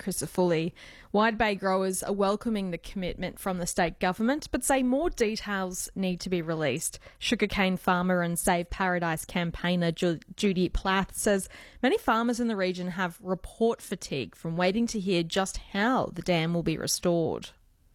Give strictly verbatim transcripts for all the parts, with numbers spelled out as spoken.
Crisafulli. Wide Bay growers are welcoming the commitment from the state government, but say more details need to be released. Sugarcane farmer and Save Paradise campaigner Ju- Judy Plath says many farmers in the region have report fatigue from waiting to hear just how the dam will be restored.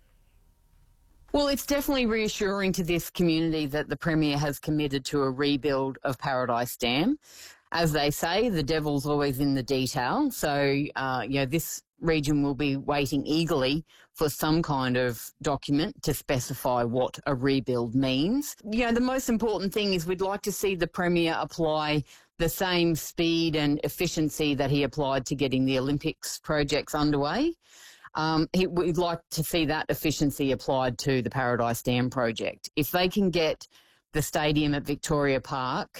Well, it's definitely reassuring to this community that the Premier has committed to a rebuild of Paradise Dam. As they say, the devil's always in the detail. So, uh, you know, this region will be waiting eagerly for some kind of document to specify what a rebuild means. You know, the most important thing is we'd like to see the Premier apply the same speed and efficiency that he applied to getting the Olympics projects underway. Um, he, we'd like to see that efficiency applied to the Paradise Dam project. If they can get the stadium at Victoria Park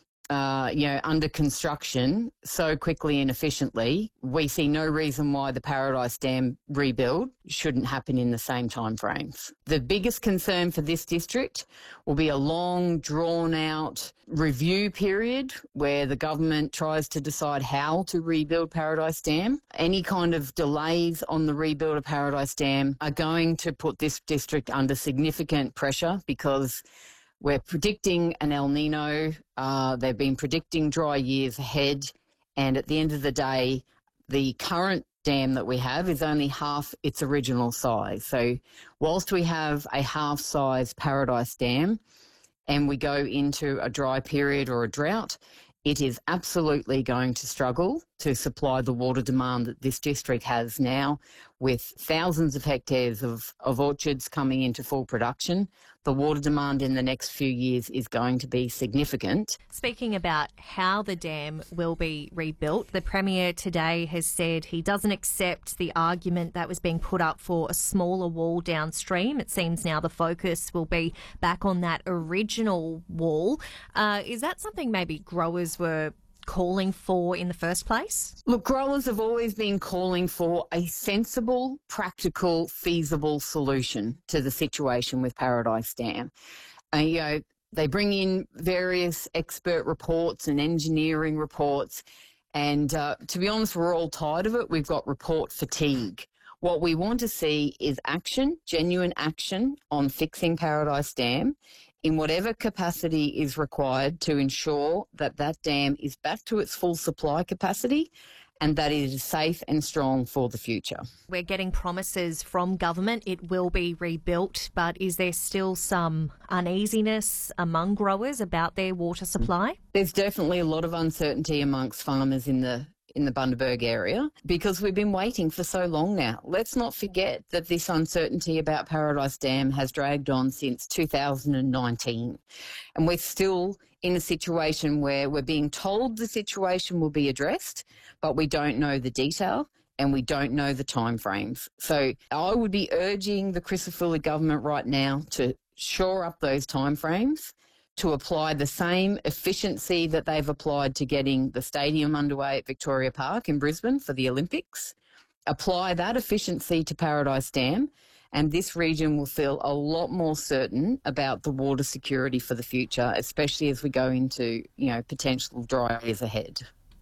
Uh, you know, under construction so quickly and efficiently, we see no reason why the Paradise Dam rebuild shouldn't happen in the same time frames. The biggest concern for this district will be a long, drawn-out review period where the government tries to decide how to rebuild Paradise Dam. Any kind of delays on the rebuild of Paradise Dam are going to put this district under significant pressure because we're predicting an El Nino. Uh, they've been predicting dry years ahead. And at the end of the day, the current dam that we have is only half its original size. So whilst we have a half-size Paradise Dam and we go into a dry period or a drought, it is absolutely going to struggle to supply the water demand that this district has now, with thousands of hectares of, of orchards coming into full production. The water demand in the next few years is going to be significant. Speaking about how the dam will be rebuilt, the Premier today has said he doesn't accept the argument that was being put up for a smaller wall downstream. It seems now the focus will be back on that original wall. Uh, is that something maybe growers were calling for in the first place? Look, growers have always been calling for a sensible, practical, feasible solution to the situation with Paradise Dam. Uh, you know, they bring in various expert reports and engineering reports, and uh, to be honest, we're all tired of it. We've got report fatigue. What we want to see is action, genuine action on fixing Paradise Dam in whatever capacity is required to ensure that that dam is back to its full supply capacity and that it is safe and strong for the future. We're getting promises from government it will be rebuilt, but is there still some uneasiness among growers about their water supply? There's definitely a lot of uncertainty amongst farmers in the in the Bundaberg area because we've been waiting for so long now. Let's not forget that this uncertainty about Paradise Dam has dragged on since two thousand nineteen. And we're still in a situation where we're being told the situation will be addressed, but we don't know the detail and we don't know the timeframes. So I would be urging the Crisafulli government right now to shore up those timeframes, to apply the same efficiency that they've applied to getting the stadium underway at Victoria Park in Brisbane for the Olympics. Apply that efficiency to Paradise Dam, and this region will feel a lot more certain about the water security for the future, especially as we go into, you know, potential dry years ahead.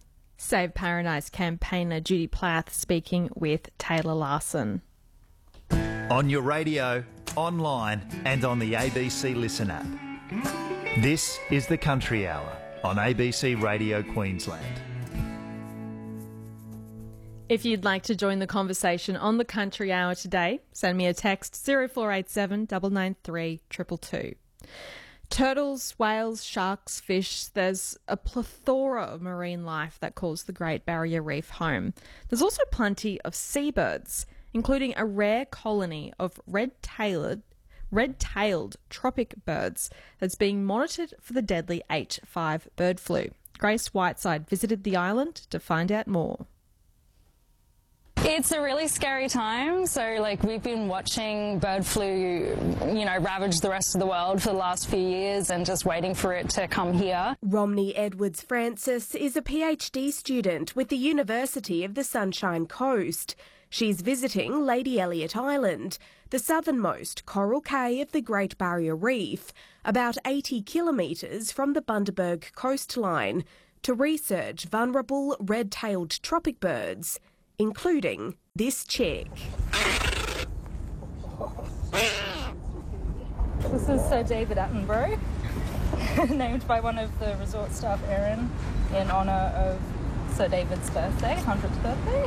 Save Paradise campaigner Judy Plath speaking with Taylor Larson. On your radio, online and on the A B C Listen app. This is the Country Hour on A B C Radio Queensland. If you'd like to join the conversation on the Country Hour today, send me a text zero four eight seven nine nine three two two two. Turtles, whales, sharks, fish, there's a plethora of marine life that calls the Great Barrier Reef home. There's also plenty of seabirds, including a rare colony of red-tailed red-tailed tropic birds that's being monitored for the deadly H five bird flu. Grace Whiteside visited the island to find out more. It's a really scary time. So, like, we've been watching bird flu, you know, ravage the rest of the world for the last few years and just waiting for it to come here. Romney Edwards-Francis is a PhD student with the University of the Sunshine Coast. She's visiting Lady Elliot Island, the southernmost coral cay of the Great Barrier Reef, about eighty kilometres from the Bundaberg coastline, to research vulnerable red-tailed tropic birds, including this chick. This is Sir David Attenborough, named by one of the resort staff, Erin, in honour of Sir David's birthday, one hundredth birthday.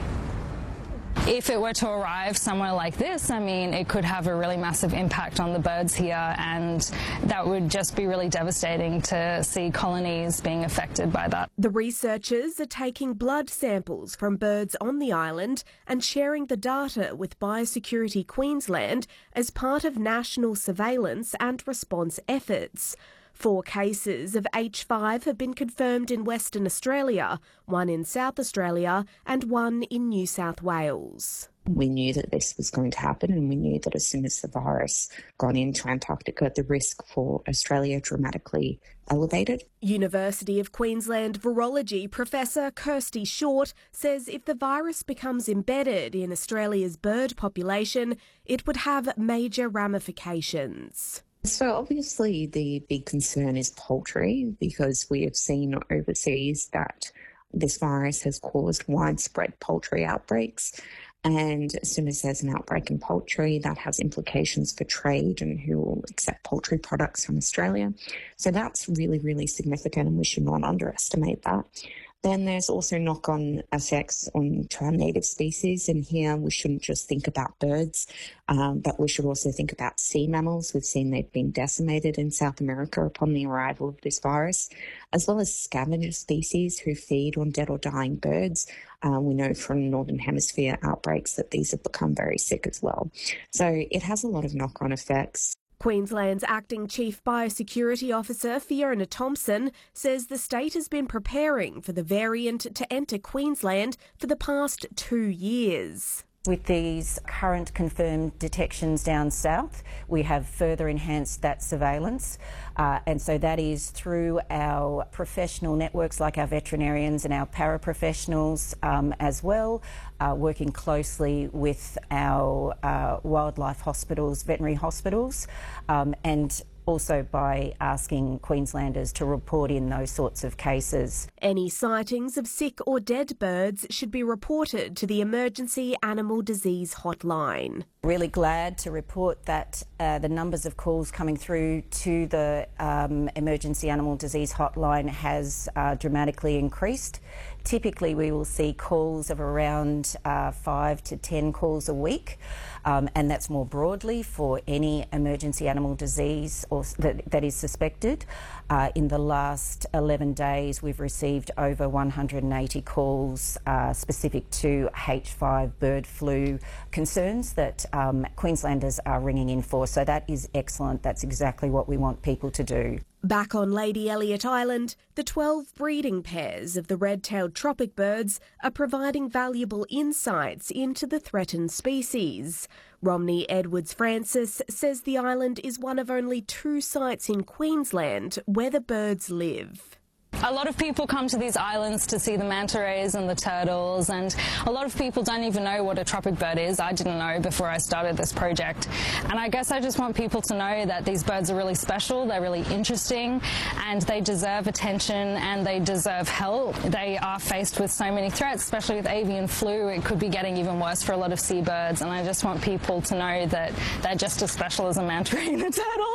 If it were to arrive somewhere like this, I mean, it could have a really massive impact on the birds here, and that would just be really devastating to see colonies being affected by that. The researchers are taking blood samples from birds on the island and sharing the data with Biosecurity Queensland as part of national surveillance and response efforts. Four cases of H five have been confirmed in Western Australia, one in South Australia and one in New South Wales. We knew that this was going to happen, and we knew that as soon as the virus got into Antarctica, the risk for Australia dramatically elevated. University of Queensland virology professor Kirsty Short says if the virus becomes embedded in Australia's bird population, it would have major ramifications. So obviously the big concern is poultry, because we have seen overseas that this virus has caused widespread poultry outbreaks. And as soon as there's an outbreak in poultry, that has implications for trade and who will accept poultry products from Australia. So that's really, really significant, and we should not underestimate that. Then there's also knock-on effects on to our native species, and here we shouldn't just think about birds, um, but we should also think about sea mammals. We've seen they've been decimated in South America upon the arrival of this virus, as well as scavenger species who feed on dead or dying birds. Uh, we know from Northern Hemisphere outbreaks that these have become very sick as well. So it has a lot of knock-on effects. Queensland's Acting Chief Biosecurity Officer Fiona Thompson says the state has been preparing for the variant to enter Queensland for the past two years. With these current confirmed detections down south, we have further enhanced that surveillance. Uh, and so that is through our professional networks like our veterinarians and our paraprofessionals um, as well, uh, working closely with our uh, wildlife hospitals, veterinary hospitals, um, and also by asking Queenslanders to report in those sorts of cases. Any sightings of sick or dead birds should be reported to the Emergency Animal Disease Hotline. Really glad to report that uh, the numbers of calls coming through to the um, Emergency Animal Disease Hotline has uh, dramatically increased. Typically we will see calls of around uh, five to ten calls a week, um, and that's more broadly for any emergency animal disease or that, that is suspected. Uh, in the last eleven days we've received over one hundred eighty calls uh, specific to H five bird flu concerns that um, Queenslanders are ringing in for, so that is excellent. That's exactly what we want people to do. Back on Lady Elliot Island, the twelve breeding pairs of the red-tailed tropic birds are providing valuable insights into the threatened species. Romney Edwards Francis says the island is one of only two sites in Queensland where the birds live. A lot of people come to these islands to see the manta rays and the turtles, and a lot of people don't even know what a tropic bird is. I didn't know before I started this project. And I guess I just want people to know that these birds are really special, they're really interesting, and they deserve attention and they deserve help. They are faced with so many threats, especially with avian flu. It could be getting even worse for a lot of seabirds, and I just want people to know that they're just as special as a manta ray and a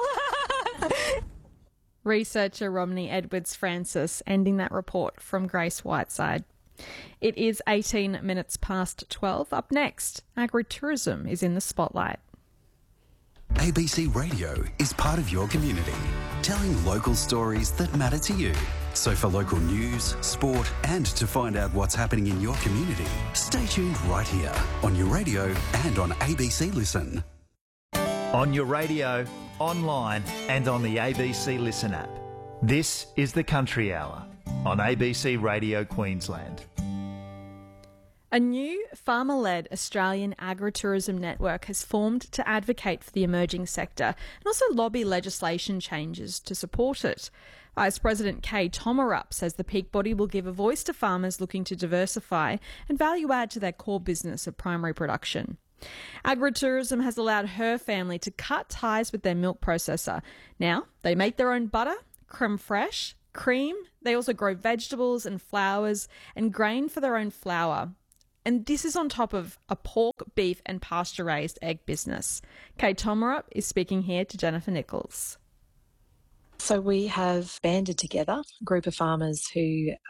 turtle. Researcher Romney Edwards Francis ending that report from Grace Whiteside. It is eighteen minutes past twelve. Up next, agritourism is in the spotlight. A B C Radio is part of your community, telling local stories that matter to you. So for local news, sport, and to find out what's happening in your community, stay tuned right here on your radio and on A B C Listen. On your radio, online and on the A B C Listen app. This is the Country Hour on A B C Radio Queensland. A new farmer-led Australian agritourism network has formed to advocate for the emerging sector and also lobby legislation changes to support it. Vice President Kay Tomarup says the peak body will give a voice to farmers looking to diversify and value add to their core business of primary production. Agritourism has allowed her family to cut ties with their milk processor. Now they make their own butter, creme fraiche, cream. They also grow vegetables and flowers and grain for their own flour. And this is on top of a pork, beef and pasture-raised egg business. Kate Tomarup is speaking here to Jennifer Nichols. So we have banded together a group of farmers who